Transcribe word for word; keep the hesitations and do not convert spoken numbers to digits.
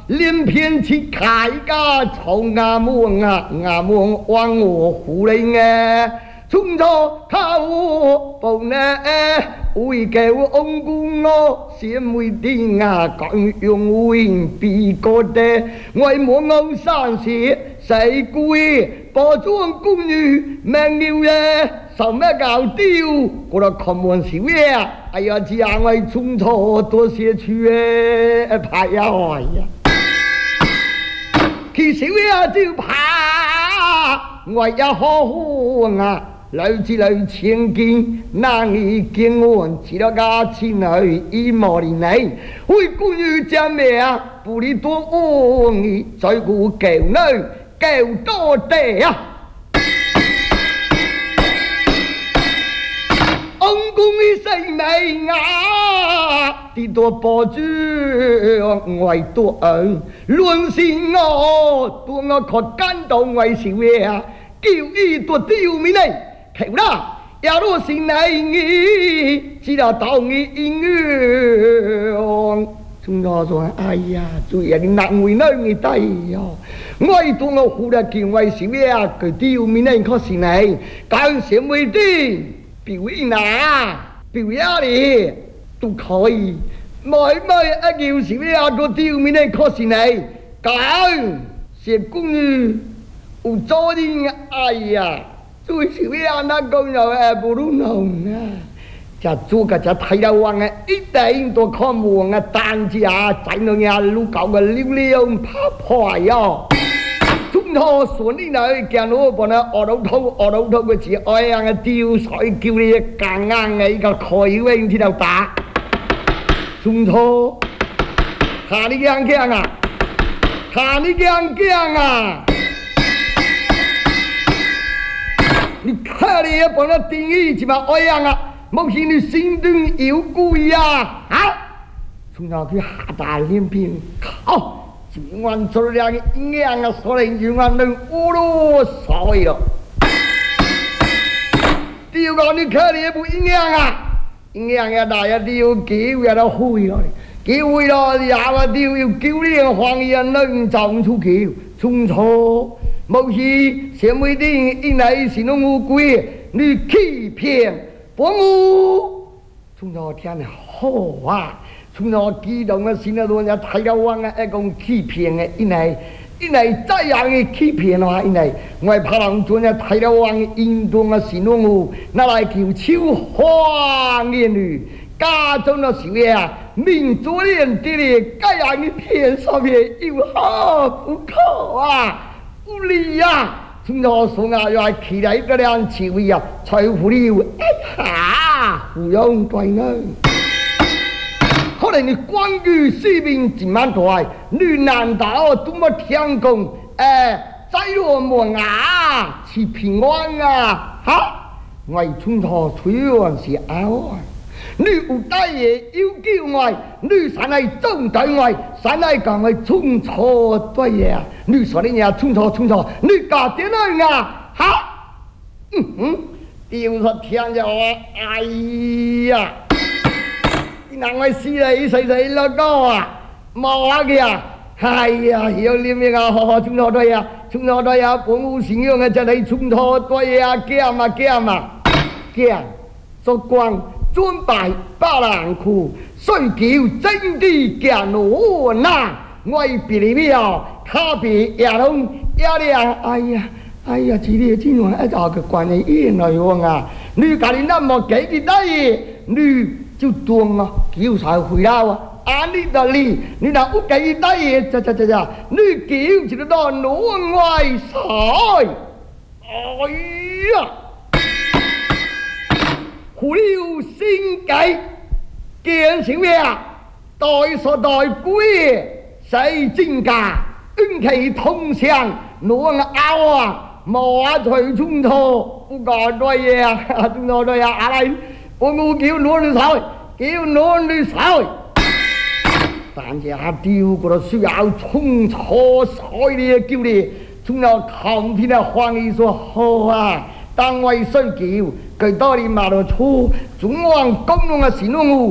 连篇去开个从阿门啊，阿门往我胡灵啊，从头靠我不能为给我翁公我先为定啊，讲用为比个的，我莫偶三些谁贵，包装公女命了耶，受咩搞丢，我来看门少爷，哎呀，只让我从头多些去诶，怕呀哎呀。佢小呀就怕，我也好好啊，來自來前見，那你見我知道家前去一毛年嚟，會關於隻咩啊？不理多我你在乎狗女狗多地啊！ông cung y say mày ngã thì tôi bỏ chứ ngoài tôi ở luôn xin ngô tôi ngô khọt can đầu ngoài xỉu à kêu y tôi tiêu mi này khéo đó ya đó xin này nghĩ chỉ là tao nghĩ y ngư chúng nó rồi ai à tôi là nặng người nơi người tay ngoài tôi ngô khu đã kêu ngoài xỉu à cái tiêu mi này có xin này càng xỉu mới đi biểu ý nà biểu ý đi tôi khỏi mỗi mỗi anh yêu sĩ với anh có tiêu mình này khó xin này cả sẽ cũng như u cho đi ai à tôi sĩ với anh đã công nhau à bố đúng không à chả chúa cả chả thấy đâu anh à ít đấy tôi khó muộn à tan chi à chạy nó nhà lúc cậu cái liêu liêu phá hoài à chúng nó xuống đi nơi kia nó bọn nó ở đâu đâu ở đâu đâu cái chỉ oi ăn tiêu sỏi kêu đi càng ngang ấy cả khỏi quên thì đâu ta chúng nó hà đi gang kia à hà đi gang kia à你看你bọn nó定义chỉ mà oi ăn à mong khi你心中有鬼啊啊chúng nó去下大连片靠chỉ ngoan cho ra cái nghe à số này chỉ ngoan đừng u lô sỏi rồi tiêu con đi khơi đi bụi nghe à nghe nghe đại à tiêu cứu ra đâu hui rồi cứu hui rồi thì à mà tiêu yêu cứu đi hoàng yên nâng trọng thu cứu trung thô một khi xem mới đi in này xin ông ngu quy đi khi phiền bố ngu chúng nó thiên hô à chúng nó kỹ động á xin nó nhà thấy đâu anh á còn khí phiền á in này in này trái yang cái khí phiền à in này ngoài phá lòng chúng nhà thấy đâu anh in đông á xin nó ngu nó lại kêu chiếu hoa nghiền nữ ca trong nó xíu à mình chúa liền đi đi cái yang cái phiền sao về yêu ha不可啊无理啊chúng nó xuống à rồi khí đấy cái đang chịu à trời phù liu ha phù ông toại nơi可能你关于士兵几万多，你难道多么天公？哎，在我们啊，去平安啊！哈，我从头推完是熬啊！你有大爷有叫我，你上来总对我，上来讲我从头对呀！你说你呀从头从头，你搞点来啊？哈，嗯嗯，丢说天着我，哎呀！nang ai si đây xây xây là có à mò kìa hay à hiểu liêm miệng à họ chúng nó đây à chúng nó đây à bố ngu sinh yêu ngay trên đây chúng nó đây à kia mà kia mà kia cho quang chuẩn bài ba làng khu soi kiều tranh đi kia nổ na ngoài bị đi biểu khá bị ya đông ya đi à ai à ai à chỉ đi chỉ nói ở đó cái quan này yên nói hoang à như cả đi năm mà kể cái đây như就多啊，叫晒回来啊！啊，你那里，你那屋企大嘢，咋咋咋咋，你叫就到挪外晒，哎呀，胡了心計，見小咩啊？代所代歸，使真假，運氣通常，挪拗啊，冇啊隨中途，不講多嘢啊，中途多嘢啊嚟。我冇叫攞你手，叫攞你手，但係阿雕嗰度需要衝錯彩你叫你，仲有抗天啊黃醫說好啊，當為需叫佢多啲馬路粗，總往公路啊線路。